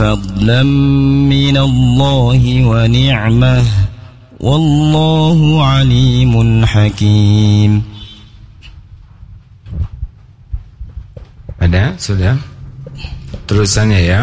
فضلا من الله ونعمة والله عليم حكيم. Ada? Sudah? Terusannya ya.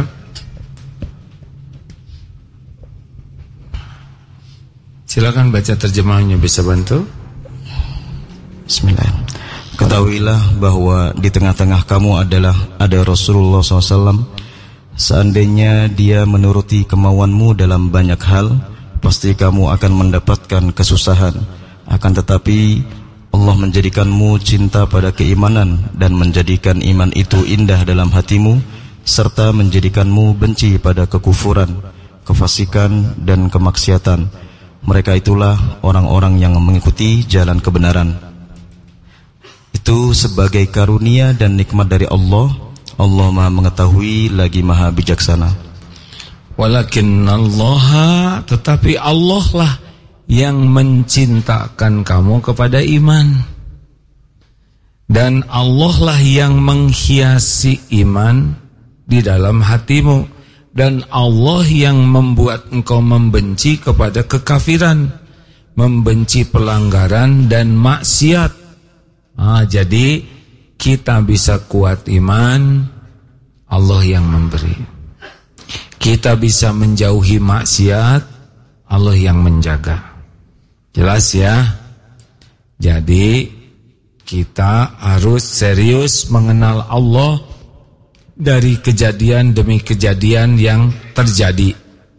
Silakan baca terjemahannya, bisa bantu? Bismillah. Ketahuilah bahwa di tengah-tengah kamu ada Rasulullah SAW. Seandainya dia menuruti kemauanmu dalam banyak hal, pasti kamu akan mendapatkan kesusahan. Akan tetapi Allah menjadikanmu cinta pada keimanan dan menjadikan iman itu indah dalam hatimu, serta menjadikanmu benci pada kekufuran, kefasikan dan kemaksiatan. Mereka itulah orang-orang yang mengikuti jalan kebenaran. Itu sebagai karunia dan nikmat dari Allah. Allah Maha mengetahui lagi Maha bijaksana. Walakin Allah, tetapi Allah lah yang mencintakan kamu kepada iman. Dan Allah lah yang menghiasi iman di dalam hatimu. Dan Allah yang membuat engkau membenci kepada kekafiran, membenci pelanggaran dan maksiat. Jadi kita bisa kuat iman, Allah yang memberi. Kita bisa menjauhi maksiat, Allah yang menjaga. Jelas ya? Jadi kita harus serius mengenal Allah dari kejadian demi kejadian yang terjadi.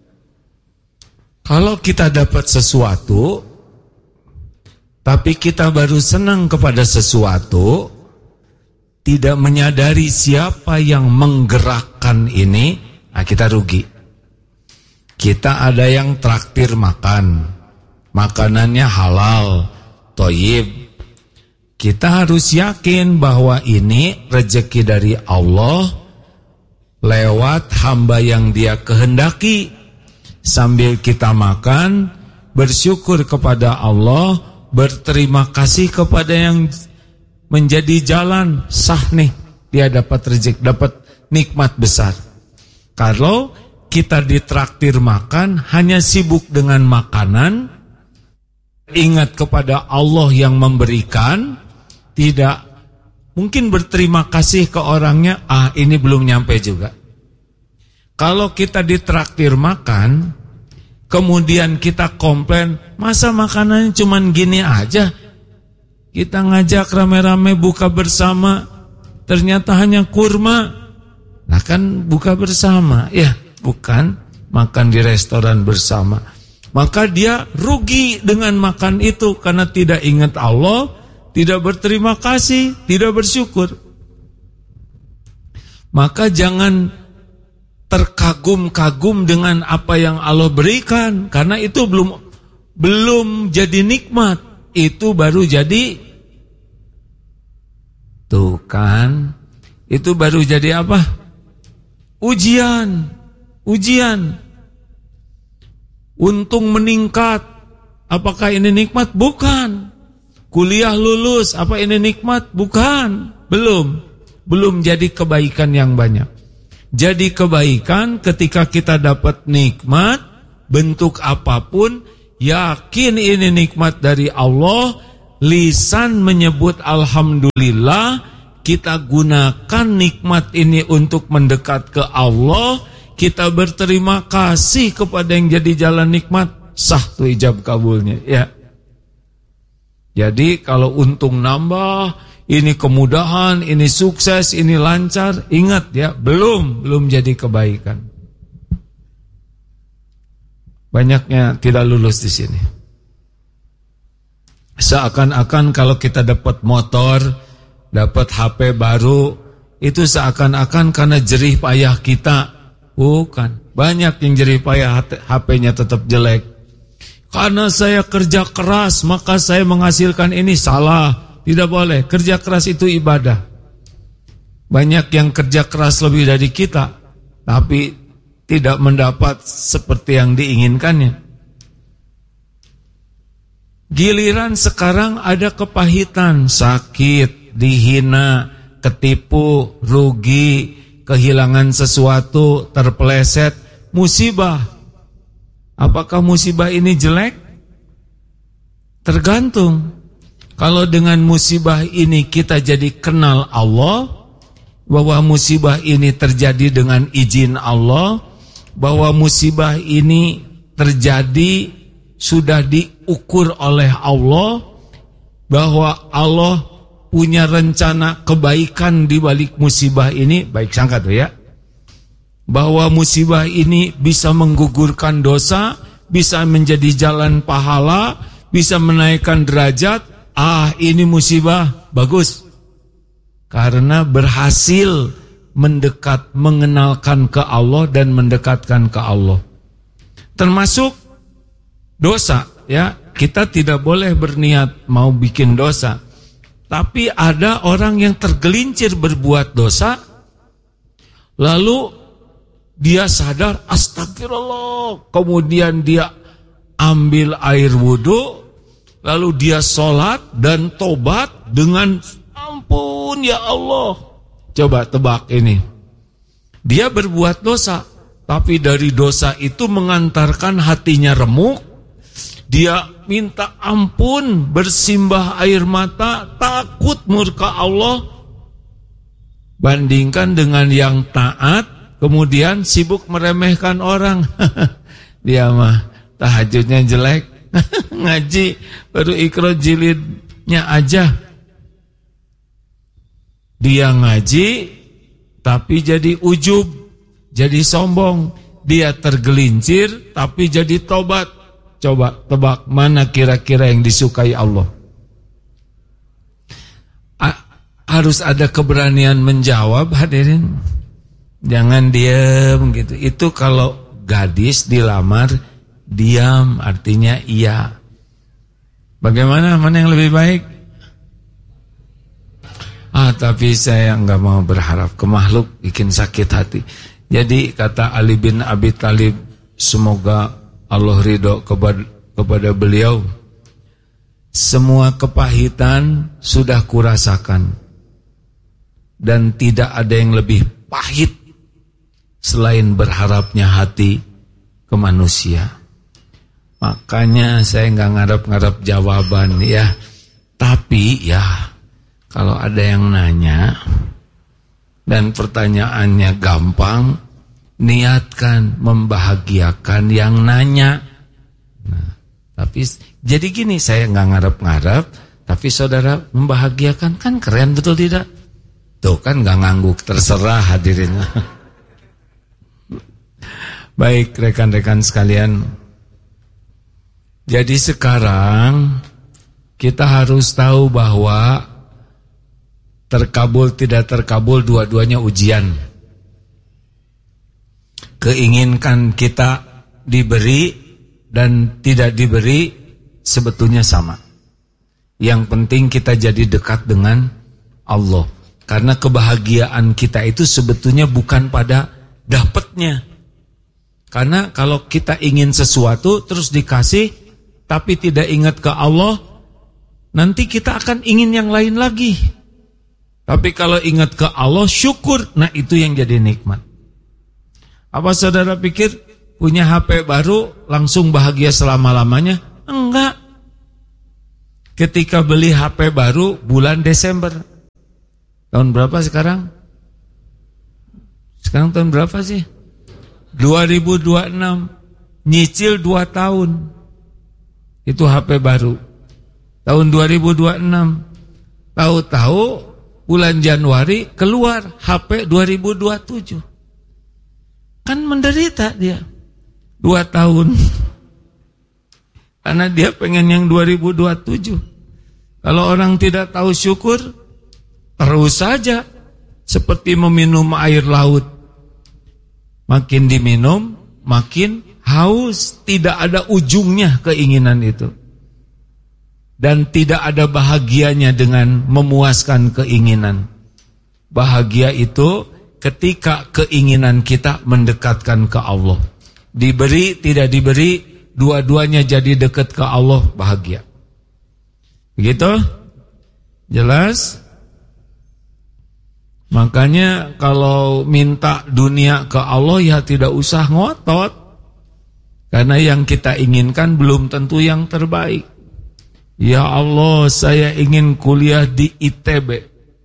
Kalau kita dapat sesuatu, tapi kita baru senang kepada sesuatu, tidak menyadari siapa yang menggerakkan ini, kita rugi. Kita ada yang traktir makan, makanannya halal, thayyib. Kita harus yakin bahwa ini rezeki dari Allah lewat hamba yang Dia kehendaki. Sambil kita makan, bersyukur kepada Allah, berterima kasih kepada yang menjadi jalan sah nih, dia dapat rezeki, dapat nikmat besar. Kalau kita ditraktir makan, hanya sibuk dengan makanan, ingat kepada Allah yang memberikan, tidak mungkin berterima kasih ke orangnya, ini belum nyampe juga. Kalau kita ditraktir makan, kemudian kita komplain, masa makanannya cuman gini aja? Kita ngajak rame-rame buka bersama, ternyata hanya kurma. Nah kan buka bersama, ya bukan makan di restoran bersama. Maka dia rugi dengan makan itu karena tidak ingat Allah, tidak berterima kasih, tidak bersyukur. Maka jangan terkagum-kagum dengan apa yang Allah berikan, karena itu belum jadi nikmat, itu baru jadi, tuh kan, itu baru jadi apa? Ujian. Untung meningkat, apakah ini nikmat? Bukan. Kuliah lulus, apa ini nikmat? Bukan. Belum jadi kebaikan yang banyak. Jadi kebaikan ketika kita dapat nikmat, bentuk apapun, yakin ini nikmat dari Allah, lisan menyebut alhamdulillah, kita gunakan nikmat ini untuk mendekat ke Allah, kita berterima kasih kepada yang jadi jalan nikmat, sah tuh ijab kabulnya, ya. Jadi kalau untung nambah, ini kemudahan, ini sukses, ini lancar, ingat ya, belum jadi kebaikan. Banyaknya tidak lulus di sini. Seakan-akan kalau kita dapat motor, dapat HP baru, itu seakan-akan karena jerih payah kita. Bukan, banyak yang jerih payah HP-nya tetap jelek. Karena saya kerja keras, maka saya menghasilkan ini. Salah, tidak boleh. Kerja keras itu ibadah. Banyak yang kerja keras lebih dari kita, tapi tidak mendapat seperti yang diinginkannya. Giliran sekarang ada kepahitan, sakit, dihina, ketipu, rugi, kehilangan sesuatu, terpeleset, musibah. Apakah musibah ini jelek? Tergantung. Kalau dengan musibah ini kita jadi kenal Allah, bahwa musibah ini terjadi dengan izin Allah, bahwa musibah ini terjadi sudah diukur oleh Allah, bahwa Allah punya rencana kebaikan di balik musibah ini, baik sangka tuh ya, bahwa musibah ini bisa menggugurkan dosa, bisa menjadi jalan pahala, bisa menaikkan derajat. Ini musibah bagus, karena berhasil mengenalkan ke Allah dan mendekatkan ke Allah. Termasuk dosa, ya. Kita tidak boleh berniat mau bikin dosa. Tapi ada orang yang tergelincir berbuat dosa, lalu dia sadar, astagfirullah, kemudian dia ambil air wudhu, lalu dia sholat dan tobat dengan ampun ya Allah. Coba tebak ini. Dia berbuat dosa, tapi dari dosa itu mengantarkan hatinya remuk. Dia minta ampun, bersimbah air mata, takut murka Allah. Bandingkan dengan yang taat, kemudian sibuk meremehkan orang. Dia mah tahajudnya jelek, ngaji baru Iqra jilidnya aja. Dia ngaji tapi jadi ujub, jadi sombong. Dia tergelincir tapi jadi tobat. Coba tebak mana kira-kira yang disukai Allah. Harus ada keberanian menjawab, hadirin. Jangan diam gitu. Itu kalau gadis dilamar diam artinya iya. Bagaimana, mana yang lebih baik? Tapi saya enggak mau berharap ke makhluk, bikin sakit hati. Jadi kata Ali bin Abi Thalib, semoga Allah ridho kepada beliau, semua kepahitan sudah kurasakan, dan tidak ada yang lebih pahit selain berharapnya hati ke manusia. Makanya saya nggak ngarep-ngarep jawaban ya. Tapi ya, kalau ada yang nanya dan pertanyaannya gampang, niatkan membahagiakan yang nanya. Nah, tapi jadi gini, saya nggak ngarep-ngarep, tapi saudara membahagiakan, kan keren betul tidak? Tuh kan nggak ngangguk, terserah hadirin. Baik rekan-rekan sekalian, jadi sekarang kita harus tahu bahwa terkabul tidak terkabul dua-duanya ujian. Keinginkan kita diberi dan tidak diberi sebetulnya sama. Yang penting kita jadi dekat dengan Allah. Karena kebahagiaan kita itu sebetulnya bukan pada dapatnya. Karena kalau kita ingin sesuatu terus dikasih tapi tidak ingat ke Allah, nanti kita akan ingin yang lain lagi. Tapi kalau ingat ke Allah, syukur, nah itu yang jadi nikmat. Apa saudara pikir punya HP baru langsung bahagia selama-lamanya? Enggak. Ketika beli HP baru bulan Desember. Tahun berapa sekarang? Sekarang tahun berapa sih? 2026. Nyicil 2 tahun. Itu HP baru. Tahun 2026. Tahu-tahu bulan Januari keluar HP 2027. Kan menderita dia 2 tahun. Karena dia pengen yang 2027. Kalau orang tidak tahu syukur, terus saja seperti meminum air laut. Makin diminum, makin haus. Tidak ada ujungnya keinginan itu. Dan tidak ada bahagianya dengan memuaskan keinginan. Bahagia itu ketika keinginan kita mendekatkan ke Allah. Diberi, tidak diberi, dua-duanya jadi dekat ke Allah, bahagia. Begitu? Jelas? Makanya kalau minta dunia ke Allah ya tidak usah ngotot. Karena yang kita inginkan belum tentu yang terbaik. Ya Allah, saya ingin kuliah di ITB.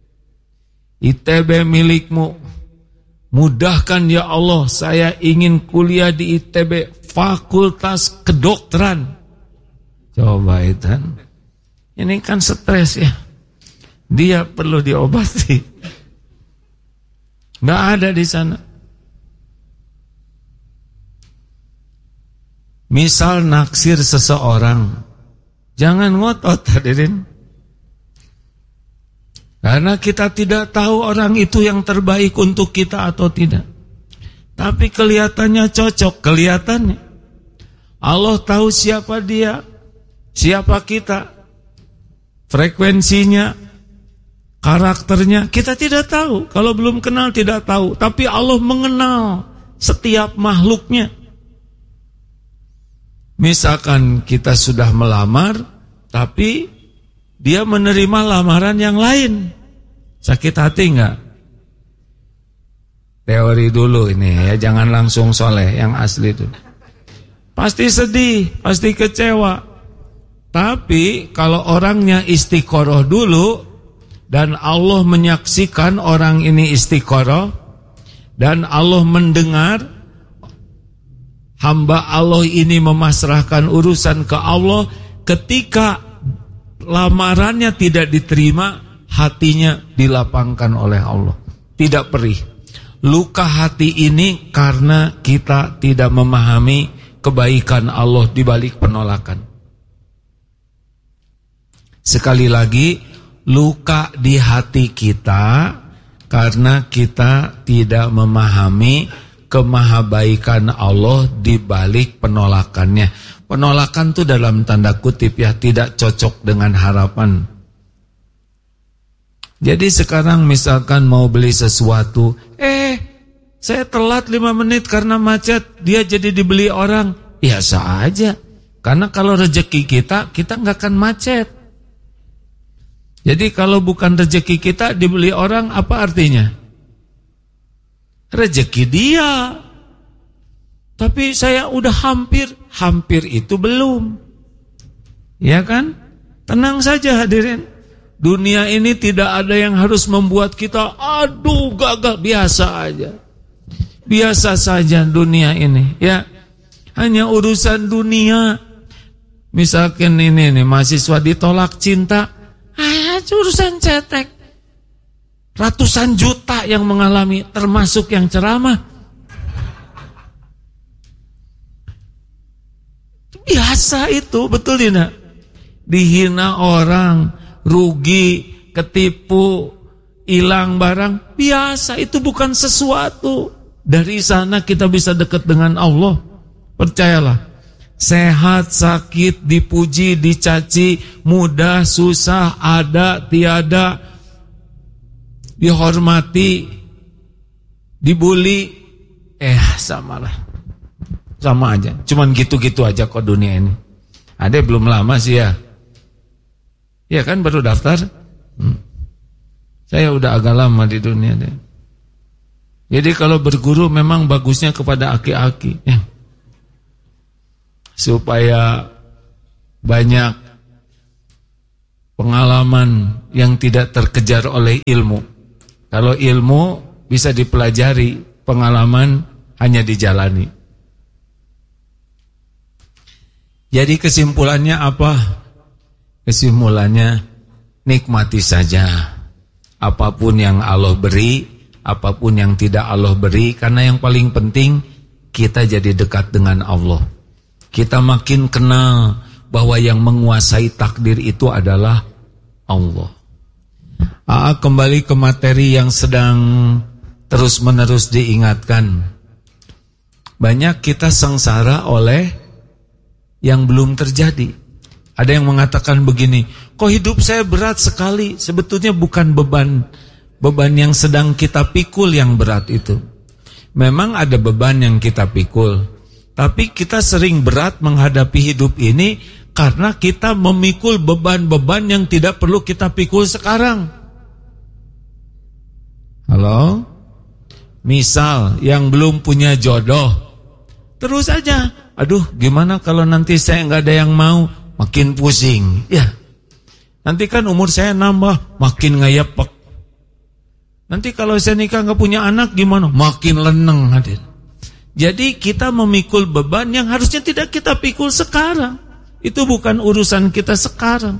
ITB milikmu. Mudahkan ya Allah, saya ingin kuliah di ITB Fakultas Kedokteran. Coba itu. Ini kan stres ya. Dia perlu diobati. Nggak ada di sana. Misal naksir seseorang, jangan ngotot hadirin. Karena kita tidak tahu orang itu yang terbaik untuk kita atau tidak. Tapi kelihatannya cocok, kelihatannya. Allah tahu siapa dia, siapa kita, frekuensinya, karakternya. Kita tidak tahu, kalau belum kenal tidak tahu. Tapi Allah mengenal setiap makhluknya. Misalkan kita sudah melamar, tapi dia menerima lamaran yang lain. Sakit hati enggak? Teori dulu ini ya, jangan langsung soleh, yang asli itu. Pasti sedih, pasti kecewa. Tapi kalau orangnya istiqoroh dulu, dan Allah menyaksikan orang ini istiqoroh, dan Allah mendengar hamba Allah ini memasrahkan urusan ke Allah, ketika lamarannya tidak diterima, hatinya dilapangkan oleh Allah, tidak perih. Luka hati ini karena kita tidak memahami kebaikan Allah di balik penolakan. Sekali lagi, luka di hati kita karena kita tidak memahami kemahabaikan Allah di balik penolakannya. Penolakan itu dalam tanda kutip ya, tidak cocok dengan harapan. Jadi sekarang misalkan mau beli sesuatu, saya telat 5 menit karena macet, dia jadi dibeli orang. Biasa aja. Karena kalau rezeki kita nggak akan macet. Jadi kalau bukan rezeki kita dibeli orang, apa artinya? Rezeki dia. Tapi saya udah hampir itu belum. Ya kan? Tenang saja hadirin. Dunia ini tidak ada yang harus membuat kita aduh gagal, biasa aja. Biasa saja dunia ini, ya. Hanya urusan dunia. Misalkan ini nih, mahasiswa ditolak cinta, urusan cetek. Ratusan juta yang mengalami, termasuk yang ceramah. Biasa itu, betul tidak? Dihina orang, rugi, ketipu, hilang barang, biasa, itu bukan sesuatu. Dari sana kita bisa dekat dengan Allah. Percayalah. Sehat, sakit, dipuji, dicaci, mudah, susah, ada, tiada, dihormati, dibully, samalah. Sama aja. Cuman gitu-gitu aja kok dunia ini. Ada belum lama sih ya. Ya kan baru daftar. Saya udah agak lama di dunia deh. Jadi kalau berguru memang bagusnya kepada aki-aki ya. Supaya banyak pengalaman yang tidak terkejar oleh ilmu. Kalau ilmu bisa dipelajari, pengalaman hanya dijalani. Jadi kesimpulannya apa? Kesimpulannya nikmati saja. Apapun yang Allah beri, apapun yang tidak Allah beri, karena yang paling penting kita jadi dekat dengan Allah. Kita makin kenal bahwa yang menguasai takdir itu adalah Allah. Kembali ke materi yang sedang terus-menerus diingatkan. Banyak kita sengsara oleh yang belum terjadi. Ada yang mengatakan begini, kok hidup saya berat sekali. Sebetulnya bukan beban yang sedang kita pikul yang berat itu. Memang ada beban yang kita pikul, tapi kita sering berat menghadapi hidup ini karena kita memikul beban-beban yang tidak perlu kita pikul sekarang. Halo? Misal yang belum punya jodoh, terus aja, aduh gimana kalau nanti saya nggak ada yang mau, makin pusing. Ya, nanti kan umur saya nambah, makin ngayepek. Nanti kalau saya nikah nggak punya anak gimana, makin leneng hadir. Jadi kita memikul beban yang harusnya tidak kita pikul sekarang. Itu bukan urusan kita sekarang.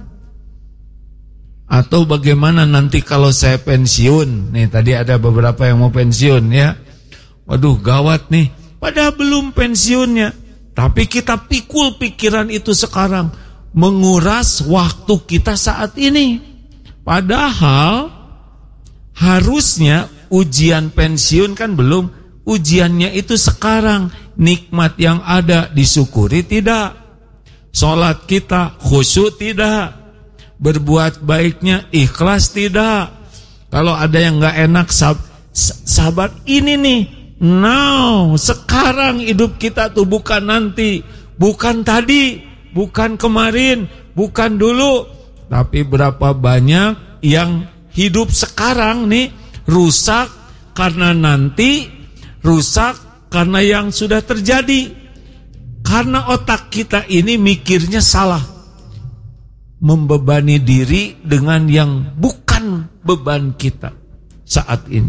Atau bagaimana nanti kalau saya pensiun. Nih tadi ada beberapa yang mau pensiun ya. Waduh gawat nih. Padahal belum pensiunnya. Tapi kita pikul pikiran itu sekarang. Menguras waktu kita saat ini. Padahal harusnya ujian pensiun kan belum. Ujiannya itu sekarang. Nikmat yang ada disyukuri tidak. Sholat kita khusyuk tidak. Berbuat baiknya ikhlas tidak. Kalau ada yang gak enak sabar. Ini nih, now, sekarang hidup kita tuh, bukan nanti, bukan tadi, bukan kemarin, bukan dulu. Tapi berapa banyak yang hidup sekarang nih rusak karena nanti, rusak karena yang sudah terjadi. Karena otak kita ini mikirnya salah, membebani diri dengan yang bukan beban kita saat ini.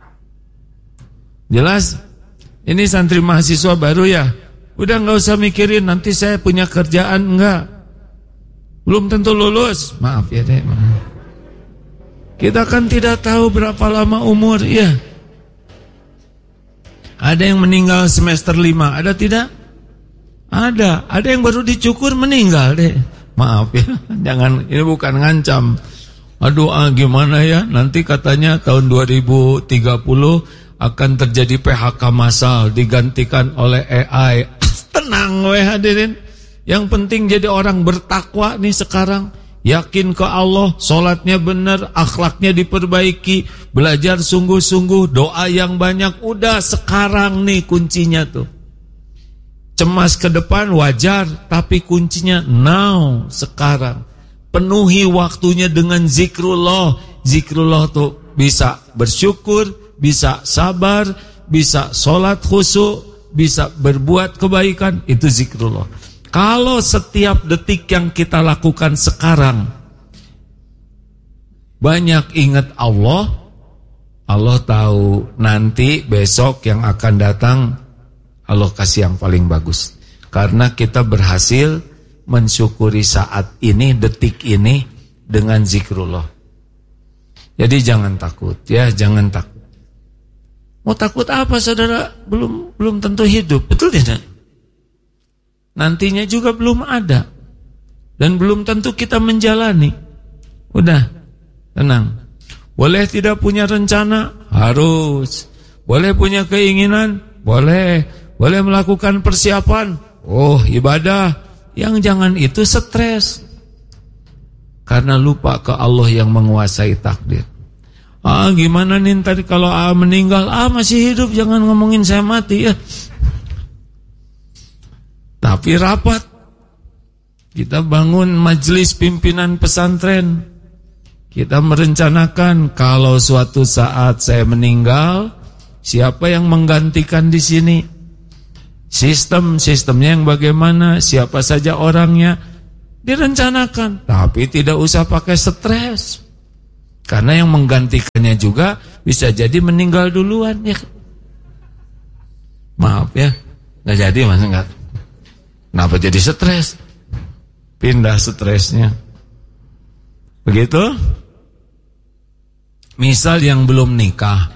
Jelas? Ini santri mahasiswa baru ya. Udah gak usah mikirin nanti saya punya kerjaan, enggak. Belum tentu lulus. Maaf ya deh. Kita kan tidak tahu berapa lama umur ya. Ada yang meninggal semester 5, ada tidak? Ada yang baru dicukur meninggal deh. Maaf ya, jangan, ini bukan ngancam. Aduh gimana ya, nanti katanya tahun 2030 akan terjadi PHK massal digantikan oleh AI. Tenang weh hadirin. Yang penting jadi orang bertakwa nih sekarang. Yakin ke Allah, sholatnya benar, akhlaknya diperbaiki, belajar sungguh-sungguh, doa yang banyak. Udah sekarang nih kuncinya tuh. Cemas ke depan wajar, tapi kuncinya now, sekarang. Penuhi waktunya dengan zikrullah. Zikrullah tuh bisa bersyukur, bisa sabar, bisa sholat khusyuk, bisa berbuat kebaikan. Itu zikrullah. Kalau setiap detik yang kita lakukan sekarang banyak ingat Allah, Allah tahu nanti besok yang akan datang Allah kasih yang paling bagus. Karena kita berhasil mensyukuri saat ini, detik ini dengan zikrullah. Jadi jangan takut ya, jangan takut. Mau takut apa saudara? Belum tentu hidup, betul tidak? Nantinya juga belum ada. Dan belum tentu kita menjalani. Udah, tenang. Boleh tidak punya rencana? Harus. Boleh punya keinginan? Boleh. Boleh melakukan persiapan, ibadah. Yang jangan itu stres. Karena lupa ke Allah yang menguasai takdir. Gimana nih tadi kalau meninggal, masih hidup, jangan ngomongin saya mati ya. Tapi rapat. Kita bangun majelis pimpinan pesantren. Kita merencanakan kalau suatu saat saya meninggal, siapa yang menggantikan di sini? Sistemnya yang bagaimana, siapa saja orangnya, direncanakan. Tapi tidak usah pakai stres. Karena yang menggantikannya juga bisa jadi meninggal duluan ya. Maaf ya, nggak jadi mas, enggak. Kenapa jadi stres? Pindah stresnya. Begitu? Misal yang belum nikah,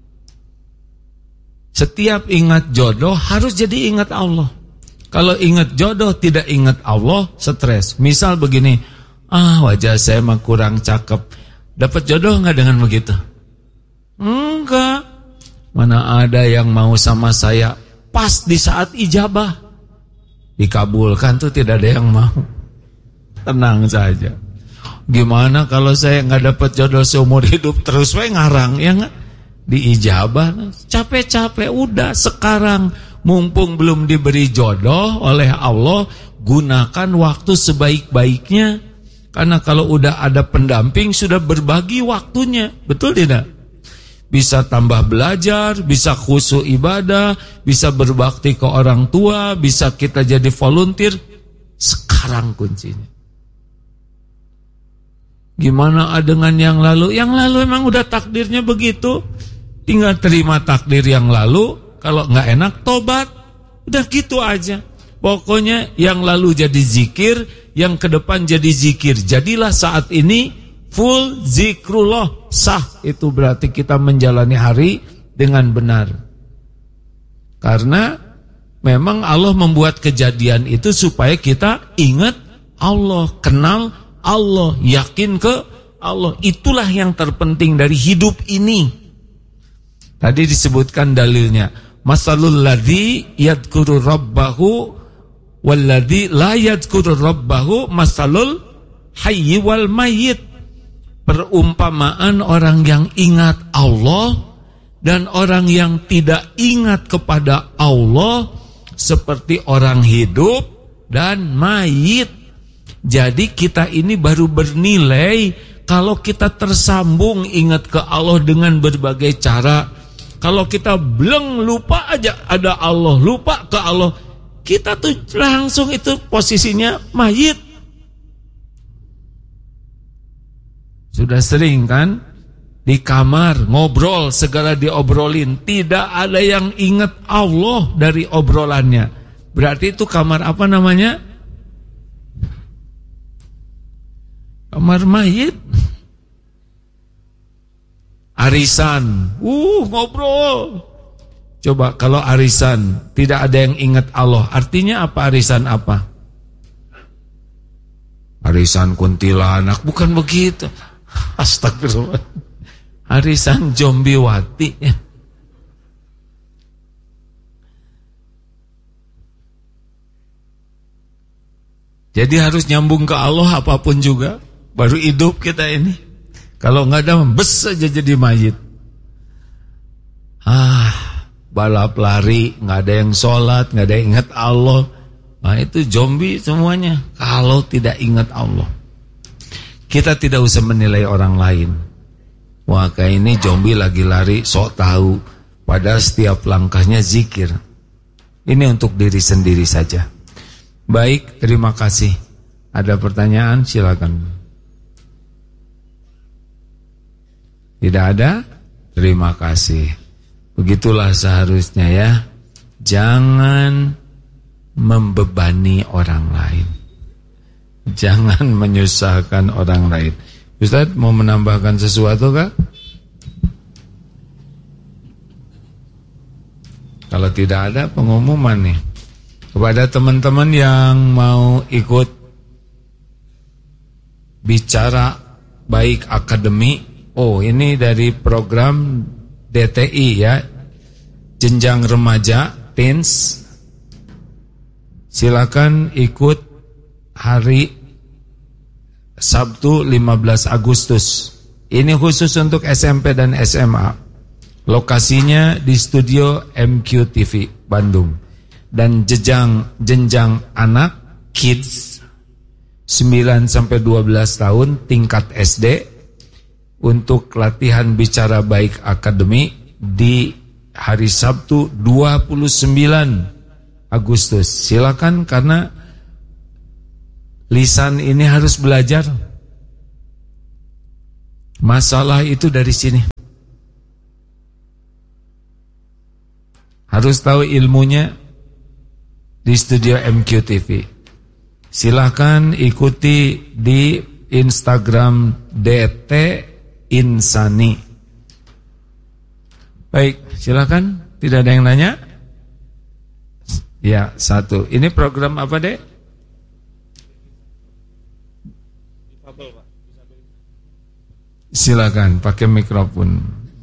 setiap ingat jodoh harus jadi ingat Allah. Kalau ingat jodoh tidak ingat Allah, stres. Misal begini, wajah saya mah kurang cakep. Dapat jodoh nggak dengan begitu? Enggak. Mana ada yang mau sama saya pas di saat ijabah. Dikabulkan tuh tidak ada yang mau. Tenang saja. Gimana kalau saya nggak dapat jodoh seumur hidup terus ngarang ya nggak? Diijabah, capek-capek, udah sekarang mumpung belum diberi jodoh oleh Allah, gunakan waktu sebaik-baiknya. Karena kalau udah ada pendamping sudah berbagi waktunya, betul tidak? bisa tambah belajar, bisa khusyuk ibadah, bisa berbakti ke orang tua, bisa kita jadi volunteer. Sekarang kuncinya. Gimana dengan yang lalu? Yang lalu emang udah takdirnya begitu. Tinggal terima takdir yang lalu. Kalau nggak enak, tobat. Udah gitu aja. Pokoknya yang lalu jadi zikir, yang ke depan jadi zikir. Jadilah saat ini full zikrullah, sah. Itu berarti kita menjalani hari dengan benar. Karena memang Allah membuat kejadian itu supaya kita ingat Allah, kenal Allah, yakin ke Allah. Itulah yang terpenting dari hidup ini. Tadi disebutkan dalilnya, masalul ladzi yadhkuru rabbahu walladzi la yadhkuru rabbahu masalul hayyi wal mayyit. Perumpamaan orang yang ingat Allah dan orang yang tidak ingat kepada Allah seperti orang hidup dan mayit. Jadi kita ini baru bernilai kalau kita tersambung ingat ke Allah dengan berbagai cara. Kalau kita bleng, lupa aja ada Allah, lupa ke Allah, kita tuh langsung itu posisinya mayit. Sudah sering kan di kamar ngobrol, segala diobrolin, tidak ada yang ingat Allah dari obrolannya. Berarti itu kamar apa namanya? Kamar mayit. Arisan, ngobrol. Coba kalau arisan tidak ada yang ingat Allah, artinya apa arisan apa? Arisan kuntilanak, bukan begitu. Astagfirullah. Arisan Jombiwati. Jadi harus nyambung ke Allah apapun juga, baru hidup kita ini. Kalau nggak ada, bes aja jadi mayit. Balap lari, nggak ada yang sholat, nggak ada yang ingat Allah. Nah itu zombie semuanya. Kalau tidak ingat Allah, kita tidak usah menilai orang lain. Wah kayak ini zombie lagi lari, sok tahu. Padahal setiap langkahnya zikir. Ini untuk diri sendiri saja. Baik, terima kasih. Ada pertanyaan? Silakan. Tidak ada? Terima kasih. Begitulah seharusnya ya. Jangan membebani orang lain. Jangan menyusahkan orang lain. Ustaz mau menambahkan sesuatu kah? Kalau tidak ada pengumuman nih. Kepada teman-teman yang mau ikut bicara baik akademi. Ini dari program DTI ya, jenjang remaja, teens. Silakan ikut hari Sabtu 15 Agustus. Ini khusus untuk SMP dan SMA. Lokasinya di studio MQTV Bandung. Dan jenjang anak kids 9-12 tahun tingkat SD untuk latihan bicara baik akademi di hari Sabtu 29 Agustus. Silakan karena lisan ini harus belajar. Masalah itu dari sini. Harus tahu ilmunya di studio MQTV. Silakan ikuti di Instagram DT Insani. Baik, silakan. Tidak ada yang nanya? Ya, satu. Ini program apa, Dek? Silakan, pakai mikrofon.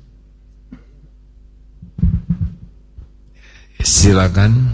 Silakan.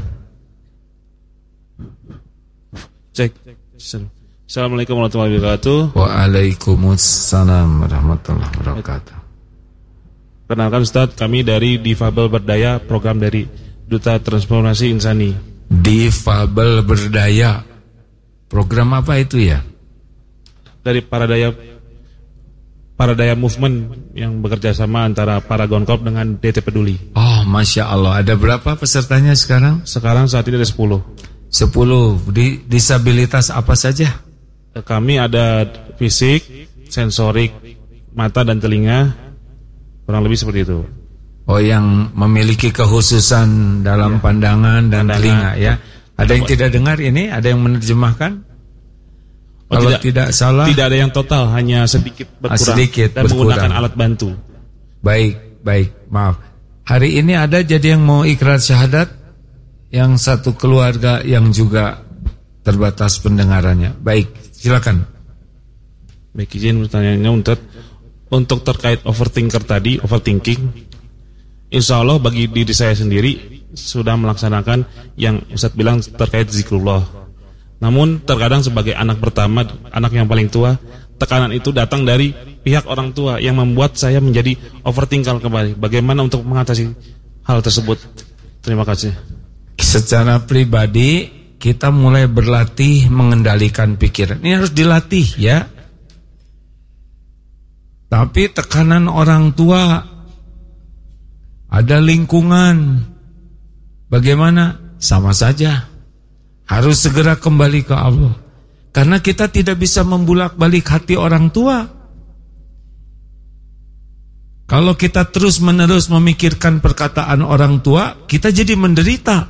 Cek. Assalamualaikum warahmatullahi wabarakatuh. Waalaikumsalam warahmatullahi wabarakatuh. Kenalkan Ustaz, kami dari Difabel Berdaya, program dari Duta Transformasi Insani. Difabel Berdaya. Program apa itu ya? Dari para daya Paradaya Movement yang bekerja sama antara Paragon Corp dengan DT Peduli. Oh, Masya Allah. Ada berapa pesertanya sekarang? Sekarang saat ini ada 10. 10. Disabilitas apa saja? Kami ada fisik, sensorik, mata dan telinga, kurang lebih seperti itu. Oh, yang memiliki kekhususan dalam pandangan dan telinga ya. Ada yang tidak dengar ini? Ada yang menerjemahkan? Oh, kalau tidak salah, tidak ada yang total, hanya sedikit berkurang dan menggunakan alat bantu. Baik, maaf. Hari ini ada jadi yang mau ikrar syahadat, yang satu keluarga yang juga terbatas pendengarannya. Baik, silakan. Baik, izin pertanyaannya untuk terkait overthinking. Insya Allah bagi diri saya sendiri sudah melaksanakan yang Ustadz bilang terkait zikrullah. Namun terkadang sebagai anak pertama, anak yang paling tua, tekanan itu datang dari pihak orang tua yang membuat saya menjadi overthinking kembali. Bagaimana untuk mengatasi hal tersebut? Terima kasih. Secara pribadi kita mulai berlatih mengendalikan pikiran. Ini harus dilatih ya. Tapi tekanan orang tua, ada lingkungan, bagaimana? Sama saja. Harus segera kembali ke Allah. Karena kita tidak bisa membulak-balik hati orang tua. Kalau kita terus-menerus memikirkan perkataan orang tua, kita jadi menderita.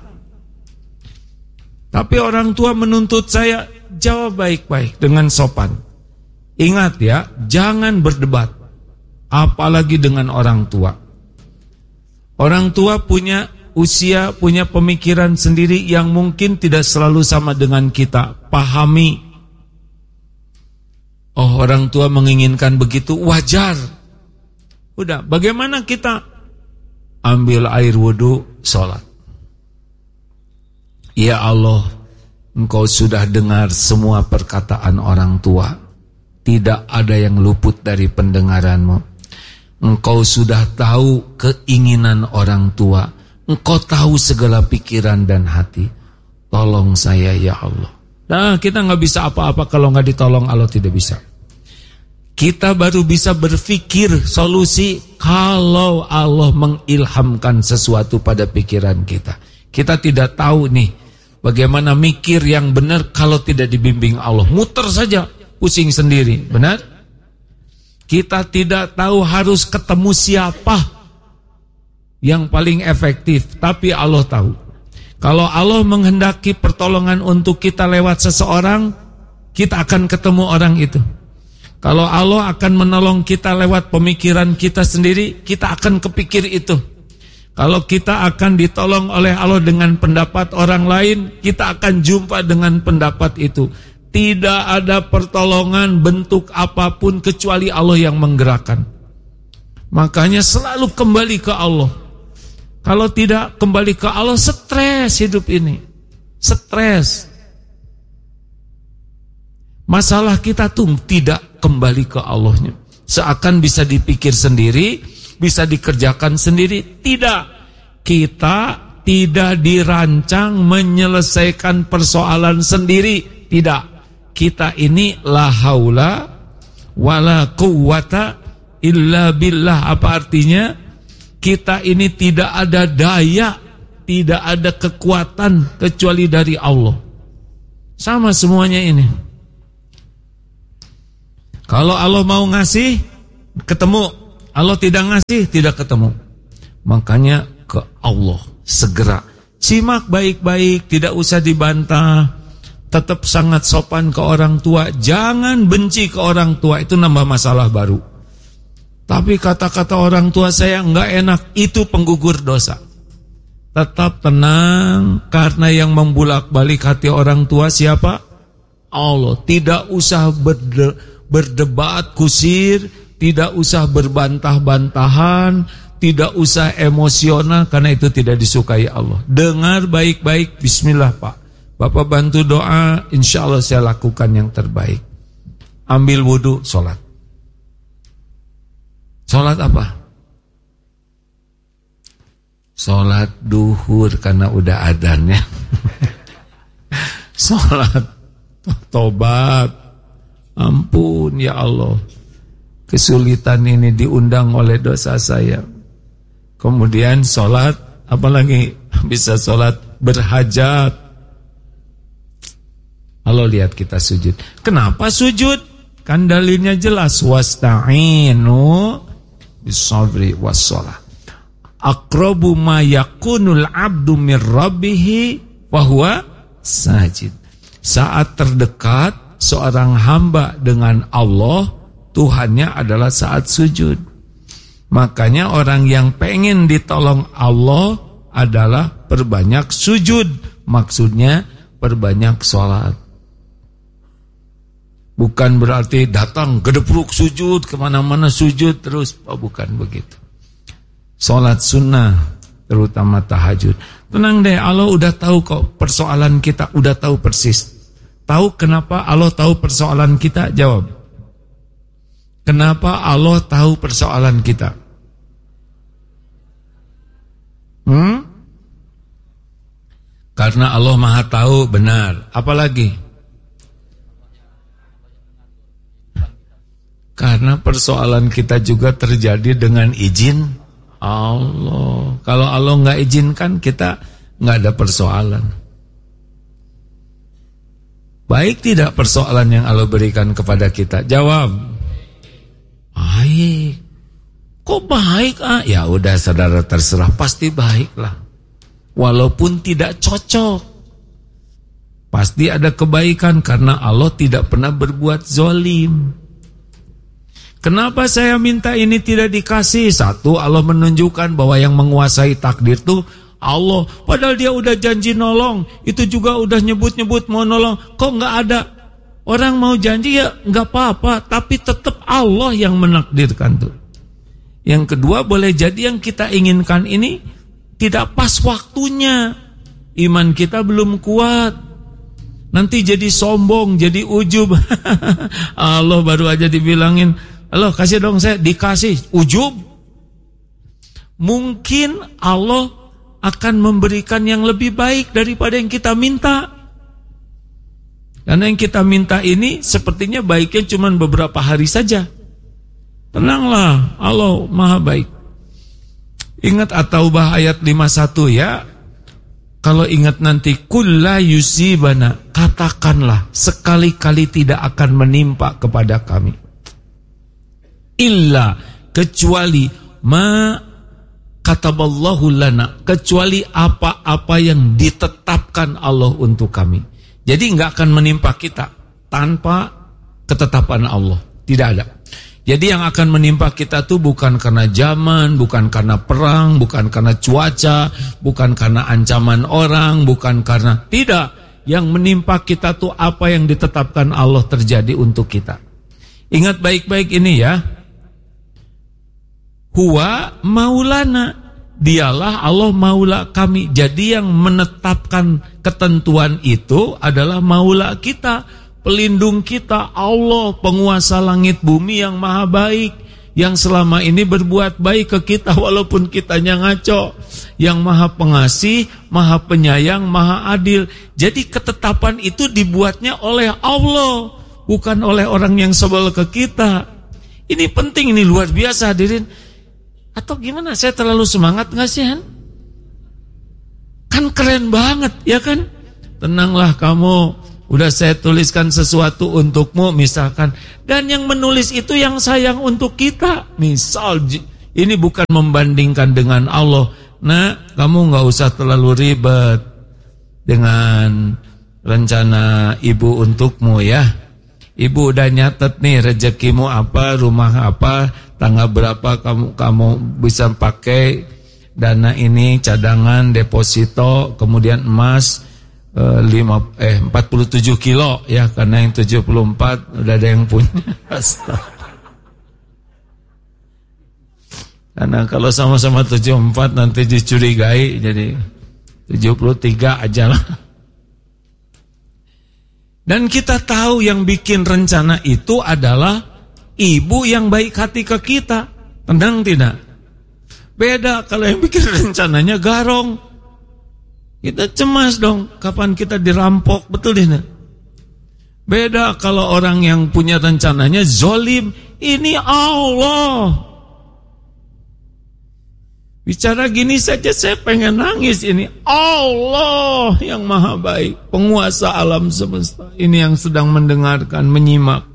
Tapi orang tua menuntut saya jawab baik-baik dengan sopan. Ingat ya, jangan berdebat, apalagi dengan orang tua. Orang tua punya usia, punya pemikiran sendiri yang mungkin tidak selalu sama dengan kita. Pahami. Oh, orang tua menginginkan begitu, wajar. Udah, bagaimana kita? Ambil air wudhu, sholat. Ya Allah, Engkau sudah dengar semua perkataan orang tua. Tidak ada yang luput dari pendengaran-Mu. Engkau sudah tahu keinginan orang tua. Engkau tahu segala pikiran dan hati. Tolong saya ya Allah. Nah, kita nggak bisa apa-apa kalau nggak ditolong Allah, tidak bisa. Kita baru bisa berpikir solusi kalau Allah mengilhamkan sesuatu pada pikiran kita. Kita tidak tahu nih bagaimana mikir yang benar kalau tidak dibimbing Allah. Muter saja, pusing sendiri, benar? Kita tidak tahu harus ketemu siapa yang paling efektif, tapi Allah tahu. Kalau Allah menghendaki pertolongan untuk kita lewat seseorang, kita akan ketemu orang itu. Kalau Allah akan menolong kita lewat pemikiran kita sendiri, kita akan kepikir itu. Kalau kita akan ditolong oleh Allah dengan pendapat orang lain, kita akan jumpa dengan pendapat itu. Tidak ada pertolongan bentuk apapun kecuali Allah yang menggerakkan. Makanya selalu kembali ke Allah. Kalau tidak kembali ke Allah, stres hidup ini. Stres. Masalah kita tuh tidak kembali ke Allahnya. Seakan bisa dipikir sendiri, bisa dikerjakan sendiri. Tidak. Kita tidak dirancang menyelesaikan persoalan sendiri. Tidak. Kita ini la haula wala quwwata illa billah. Apa artinya? Kita ini tidak ada daya, tidak ada kekuatan kecuali dari Allah. Sama semuanya ini. Kalau Allah mau ngasih, ketemu. Allah tidak ngasih, tidak ketemu. Makanya ke Allah segera. Simak baik-baik, tidak usah dibantah. Tetap sangat sopan ke orang tua. Jangan benci ke orang tua, itu nambah masalah baru. Tapi kata-kata orang tua saya enggak enak, itu penggugur dosa. Tetap tenang, karena yang membulak-balik hati orang tua siapa? Allah. Tidak usah berdebat kusir, tidak usah berbantah-bantahan, tidak usah emosional, karena itu tidak disukai Allah. Dengar baik-baik, bismillah Pak. Bapak bantu doa, insya Allah saya lakukan yang terbaik. Ambil wudhu, sholat. Sholat apa? Sholat duhur karena udah adzan ya. Sholat tobat. Ampun ya Allah. kesulitan ini diundang oleh dosa saya. Kemudian sholat, apalagi bisa sholat berhajat. Allah lihat kita sujud. Kenapa sujud? Kan dalilnya jelas, wasta'inu bis-sabri was-shalah. Aqrabu ma yakunul abdu mir rabbih wa huwa sajid. Saat terdekat seorang hamba dengan Allah, Tuhannya adalah saat sujud. Makanya orang yang pengen ditolong Allah adalah perbanyak sujud. Maksudnya perbanyak sholat. Bukan berarti datang gedepruk sujud, kemana-mana sujud terus. Oh, bukan begitu. Sholat sunnah, terutama tahajud. Tenang deh, Allah udah tahu kok persoalan kita, udah tahu persis. Tahu kenapa Allah tahu persoalan kita? Jawab. Kenapa Allah tahu persoalan kita? Karena Allah Maha tahu, benar. Apalagi? Karena persoalan kita juga terjadi dengan izin Allah. Kalau Allah nggak izinkan, kita nggak ada persoalan. Baik tidak persoalan yang Allah berikan kepada kita? Jawab. Baik. Kok baik? Ya udah saudara, terserah, pasti baiklah. Walaupun tidak cocok, pasti ada kebaikan karena Allah tidak pernah berbuat zalim. Kenapa saya minta ini tidak dikasih? Satu, Allah menunjukkan bahwa yang menguasai takdir itu Allah. Padahal dia udah janji nolong, itu juga udah nyebut-nyebut mau nolong, kok nggak ada? Orang mau janji ya nggak apa-apa, tapi tetap Allah yang menakdirkan tuh. Yang kedua, boleh jadi yang kita inginkan ini tidak pas waktunya. Iman kita belum kuat. Nanti jadi sombong, jadi ujub. Allah baru aja dibilangin, Allah kasih dong, saya dikasih, ujub. Mungkin Allah akan memberikan yang lebih baik daripada yang kita minta. Karena yang kita minta ini sepertinya baiknya cuma beberapa hari saja. Tenanglah, Allah Maha baik. Ingat At-Taubah ayat 51 ya. Kalau ingat nanti kulla yusibana, katakanlah sekali-kali tidak akan menimpa kepada kami. Illa, kecuali ma kataballahu lana, kecuali apa-apa yang ditetapkan Allah untuk kami. Jadi nggak akan menimpa kita tanpa ketetapan Allah, tidak ada. Jadi yang akan menimpa kita tuh bukan karena zaman, bukan karena perang, bukan karena cuaca, bukan karena ancaman orang, bukan karena, tidak. Yang menimpa kita tuh apa yang ditetapkan Allah terjadi untuk kita. Ingat baik-baik ini ya. Huwa maulana, dialah Allah maula kami. Jadi yang menetapkan ketentuan itu adalah maula kita, pelindung kita, Allah, penguasa langit bumi yang maha baik, yang selama ini berbuat baik ke kita walaupun kitanya ngaco, yang maha pengasih, maha penyayang, maha adil. Jadi ketetapan itu dibuatnya oleh Allah, bukan oleh orang yang sebel ke kita. Ini penting, ini luar biasa hadirin. Atau gimana, saya terlalu semangat nggak sih? Kan keren banget ya kan? Tenanglah kamu, udah saya tuliskan sesuatu untukmu misalkan, dan yang menulis itu yang sayang untuk kita. Misal ini bukan membandingkan dengan Allah. Nah, kamu nggak usah terlalu ribet dengan rencana ibu untukmu ya. Ibu udah nyatet nih rezekimu apa, rumah apa, tanggal berapa kamu bisa pakai dana ini, cadangan, deposito, kemudian emas 47 kilo ya, karena yang 74 udah ada yang punya. Karena kalau sama-sama 74 nanti dicurigai jadi 73 aja lah. Dan kita tahu yang bikin rencana itu adalah ibu yang baik hati ke kita. Tenang tidak? Beda kalau yang bikin rencananya garong. Kita cemas dong, kapan kita dirampok, betul tidak? Beda kalau orang yang punya rencananya zolim, Ini Allah. Bicara gini saja saya pengen nangis. Ini Allah yang maha baik, penguasa alam semesta. Ini yang sedang mendengarkan, menyimak.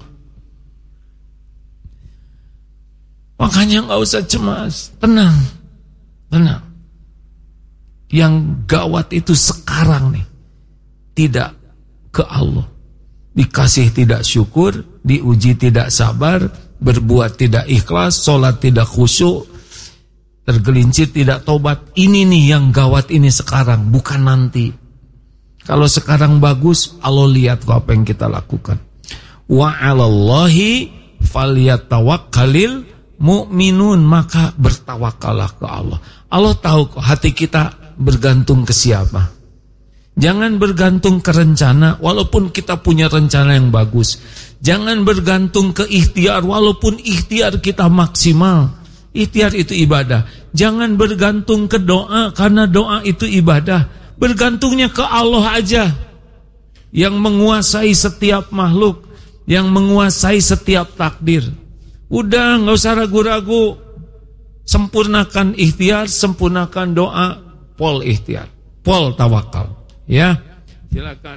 Makanya gak usah cemas. Tenang. Tenang. Yang gawat itu sekarang nih. Tidak ke Allah. Dikasih tidak syukur, diuji tidak sabar, berbuat tidak ikhlas, sholat tidak khusyuk, tergelincir tidak tobat. Ini nih yang gawat ini sekarang, bukan nanti. Kalau sekarang bagus, Allah lihat kok apa yang kita lakukan. Wa 'alallahi falyatawakkalil mu'minun, maka bertawakallah ke Allah. Allah tahu kok hati kita bergantung ke siapa. Jangan bergantung ke rencana walaupun kita punya rencana yang bagus. Jangan bergantung ke ikhtiar walaupun ikhtiar kita maksimal. Ikhtiar itu ibadah. Jangan bergantung ke doa karena doa itu ibadah. Bergantungnya ke Allah aja, yang menguasai setiap makhluk, yang menguasai setiap takdir. Udah gak usah ragu-ragu. Sempurnakan ikhtiar, sempurnakan doa, pol ikhtiar, pol tawakal. Ya, silakan.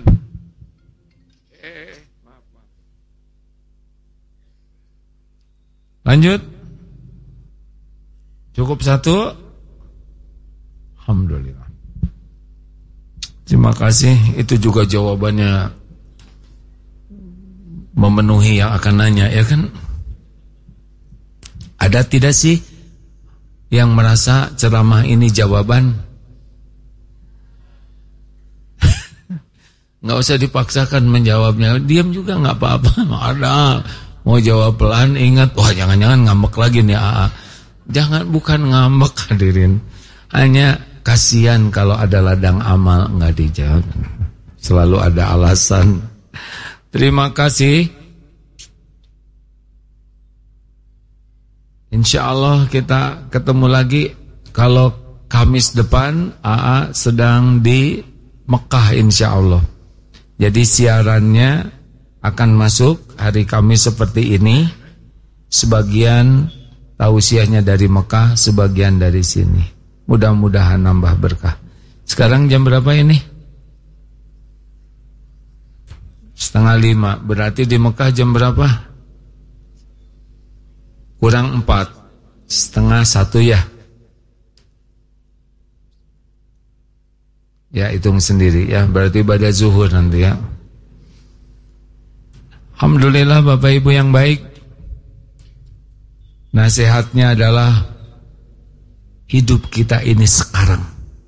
Maaf. Lanjut. Cukup satu. Alhamdulillah. Terima kasih. Itu juga jawabannya memenuhi yang akan nanya, ya kan? Ada tidak sih yang merasa ceramah ini jawaban? Nggak usah dipaksakan menjawabnya, diam juga nggak apa-apa. Ada mau jawab pelan, ingat, wah jangan-jangan ngambek lagi nih AA. Jangan, bukan ngambek hadirin, hanya kasihan kalau ada ladang amal nggak dijawab. Selalu ada alasan. Terima kasih. Insya Allah kita ketemu lagi. Kalau Kamis depan AA sedang di Mekah insya Allah. Jadi siarannya akan masuk hari Kamis seperti ini. Sebagian tausiahnya dari Mekah, sebagian dari sini. Mudah-mudahan nambah berkah. Sekarang jam berapa ini? 4:30. Berarti di Mekah jam berapa? Kurang 4. 12:30 ya. Ya, hitung sendiri ya, berarti pada zuhur nanti ya. Alhamdulillah Bapak Ibu yang baik. Nasihatnya adalah hidup kita ini sekarang.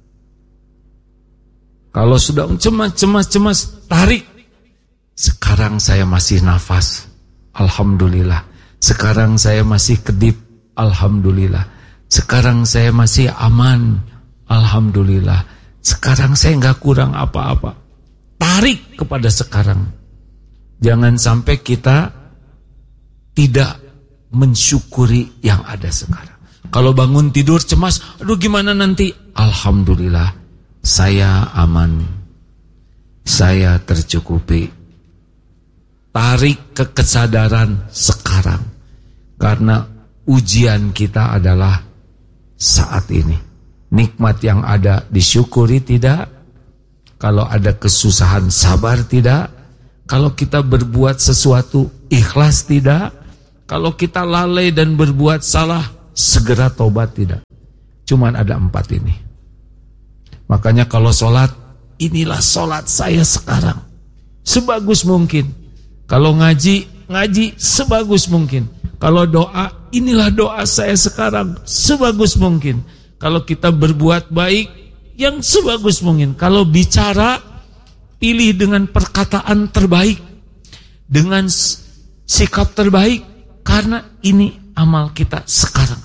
Kalau sudah cemas, tarik. Sekarang saya masih nafas, alhamdulillah. Sekarang saya masih kedip, alhamdulillah. Sekarang saya masih aman, alhamdulillah. Sekarang saya nggak kurang apa-apa. Tarik kepada sekarang. Jangan sampai kita tidak mensyukuri yang ada sekarang. Kalau bangun tidur cemas, aduh gimana nanti? Alhamdulillah, saya aman. Saya tercukupi. Tarik ke kesadaran sekarang. Karena ujian kita adalah saat ini. Nikmat yang ada disyukuri tidak? Kalau ada kesusahan sabar tidak? Kalau kita berbuat sesuatu ikhlas tidak? Kalau kita lalai dan berbuat salah segera tobat tidak? Cuman ada 4 ini. Makanya kalau sholat, inilah sholat saya sekarang, sebagus mungkin. Kalau ngaji sebagus mungkin. Kalau doa, inilah doa saya sekarang, sebagus mungkin. Kalau kita berbuat baik, yang sebagus mungkin. Kalau bicara, pilih dengan perkataan terbaik, dengan sikap terbaik, karena ini amal kita sekarang.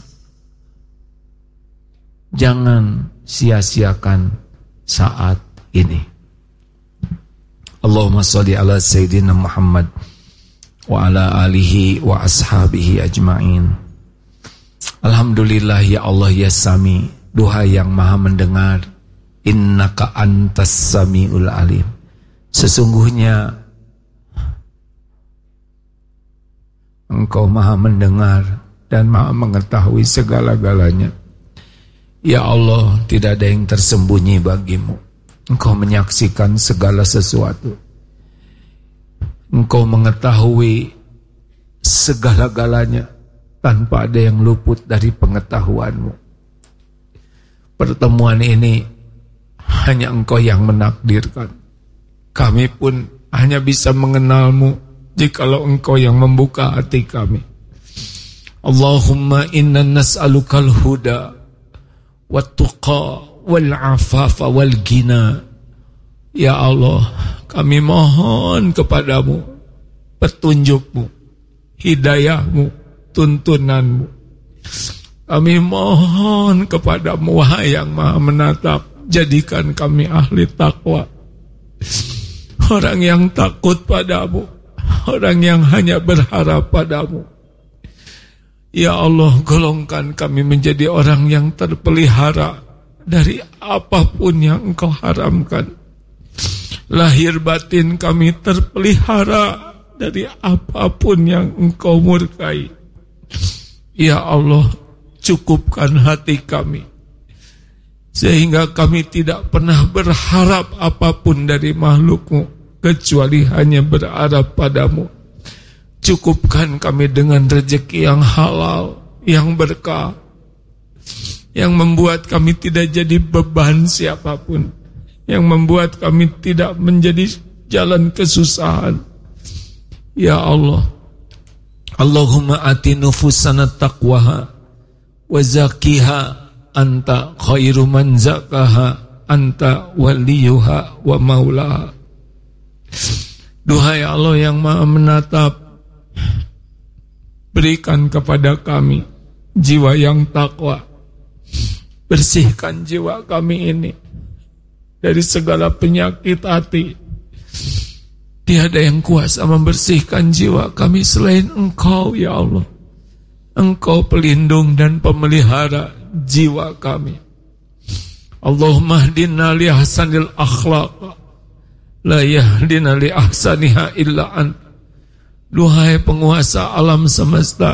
Jangan sia-siakan saat ini. Allahumma sholli ala Sayyidina Muhammad wa ala alihi wa ashabihi ajma'in. Alhamdulillah ya Allah ya Sami, duha yang maha mendengar. Innaka antas sami'ul alim. Sesungguhnya Engkau maha mendengar dan maha mengetahui segala-galanya. Ya Allah, tidak ada yang tersembunyi bagimu. Engkau menyaksikan segala sesuatu. Engkau mengetahui segala-galanya tanpa ada yang luput dari pengetahuanmu. Pertemuan ini hanya Engkau yang menakdirkan. Kami pun hanya bisa mengenalmu jikalau Engkau yang membuka hati kami. Allahumma inna nas'alukal huda wat-tuqa wal-afafa wal-ghina. Ya Allah, kami mohon kepadamu petunjukmu, hidayahmu, tuntunanmu. Kami mohon kepadamu, wahai yang maha menatap, jadikan kami ahli takwa, orang yang takut padamu, orang yang hanya berharap padamu. Ya Allah, golongkan kami menjadi orang yang terpelihara dari apapun yang Engkau haramkan. Lahir batin kami terpelihara dari apapun yang Engkau murkai. Ya Allah, cukupkan hati kami sehingga kami tidak pernah berharap apapun dari makhluk-Mu kecuali hanya berharap padamu. Cukupkan kami dengan rezeki yang halal, yang berkah, yang membuat kami tidak jadi beban siapapun, yang membuat kami tidak menjadi jalan kesusahan. Ya Allah, Allahumma ati nufusana taqwaha wa zakiha anta khairu man zakaha anta waliyuha wa maulaha. Duhai Allah yang maha menatap, berikan kepada kami jiwa yang takwa. Bersihkan jiwa kami ini dari segala penyakit hati. Tiada yang kuasa membersihkan jiwa kami selain Engkau, ya Allah. Engkau pelindung dan pemelihara jiwa kami. Allahumma hdina li ahsanil akhlaq, la yahdina li ahsaniha illa ant. Duhai penguasa alam semesta,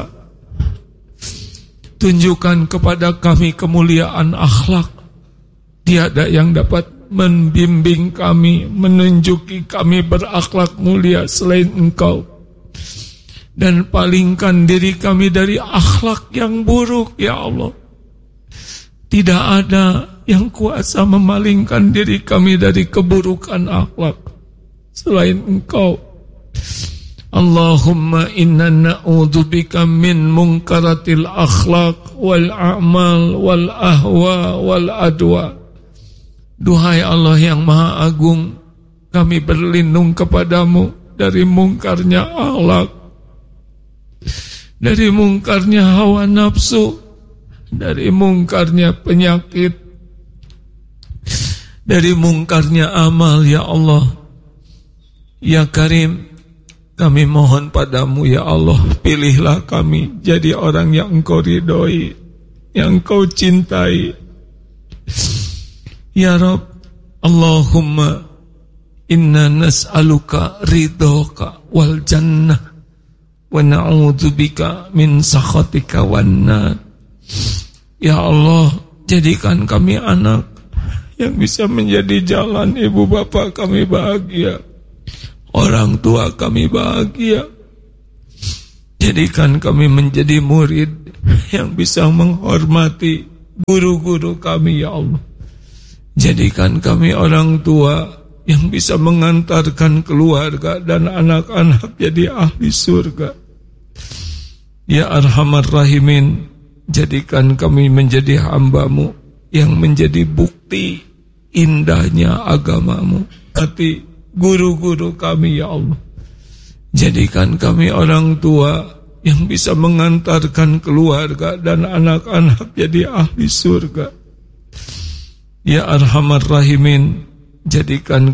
tunjukkan kepada kami kemuliaan akhlak. Tiada yang dapat membimbing kami, menunjuki kami berakhlak mulia selain Engkau. Dan palingkan diri kami dari akhlak yang buruk, ya Allah. Tidak ada yang kuasa memalingkan diri kami dari keburukan akhlak selain Engkau. Allahumma inna na'udzubika min munkaratil akhlaq wal a'mal wal ahwa wal adwa. Duhai Allah yang maha agung, kami berlindung kepadamu dari mungkarnya akhlak, dari mungkarnya hawa nafsu, dari mungkarnya penyakit, dari mungkarnya amal, ya Allah. Ya Karim, kami mohon padamu, ya Allah, pilihlah kami jadi orang yang Engkau ridhoi, yang Engkau cintai. Ya Rabb, Allahumma inna nas'aluka ridhoka wal jannah wa na'udzubika min sakhatika wan nar. Ya Allah, jadikan kami anak yang bisa menjadi jalan ibu bapa kami bahagia, orang tua kami bahagia. Jadikan kami menjadi murid yang bisa menghormati guru-guru kami, ya Allah. Jadikan kami orang tua yang bisa mengantarkan keluarga dan anak-anak jadi ahli surga. Ya Arhamar Rahimin, jadikan kami menjadi hamba-Mu yang menjadi bukti indahnya agama-Mu. Hati guru-guru kami, ya Allah. Jadikan kami orang tua yang bisa mengantarkan keluarga dan anak-anak jadi ahli surga. Ya Arhamar Rahimin, jadikan